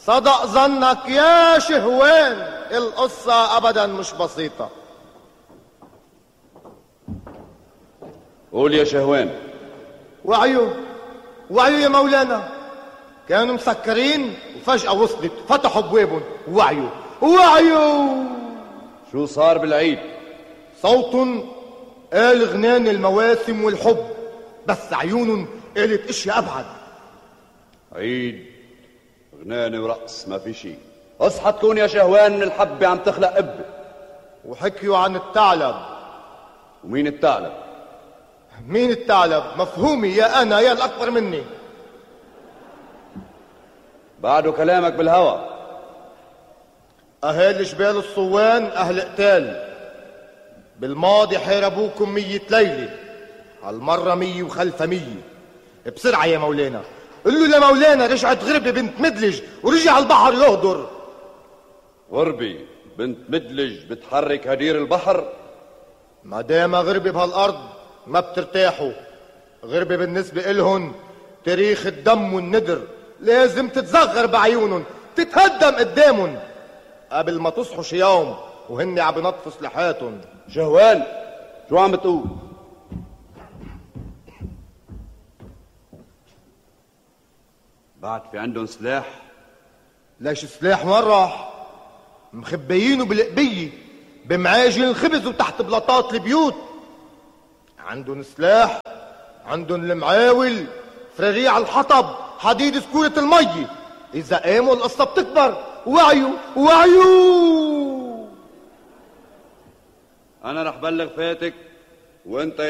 صدق ظنك يا شهوان، القصة أبدا مش بسيطة. قول يا شهوان. وعيوا يا مولانا، كانوا مسكرين وفجأة وصلت، فتحوا بوابهم وعيوا. شو صار بالعيد؟ صوت قال غنان المواسم والحب، بس عيون قالت اشياء ابعد. عيد غناني ورقص ما في شي. اصحى تكون يا شهوان من الحبة عم تخلق قبة. وحكيوا عن الثعلب. ومين الثعلب؟ مين الثعلب؟ مفهومي، يا انا يا الاكبر مني. بعده كلامك بالهوى. اهالي جبال الصوان اهل قتال، بالماضي حاربوكم 100 ليلة، هالمرة 100 وخلفها 100. بسرعة يا مولانا، قل له لمولانا رجعت غربة بنت مدلج ورجع البحر يهدر. غربي بنت مدلج بتحرك هدير البحر؟ ما دام غربة بهالأرض ما بترتاحوا. غربة بالنسبة إلهن تاريخ الدم والندر، لازم تتزغر بعيونن، تتهدم قدامن قبل ما تصحوا شي يوم وهن عم بنطفوا سلاحاتن. شهوان شو عم بتقول؟ بعد في عندهم سلاح؟ ليش سلاح وين راح؟ مخبيينه بالقبية بمعاجن الخبز وتحت بلاطات البيوت. عندهم سلاح، عندهم المعاول، فراريع الحطب، حديد سكورة المي. إذا قاموا القصة بتكبر. وعيوا. أنا رح بلغ فاتك وأنت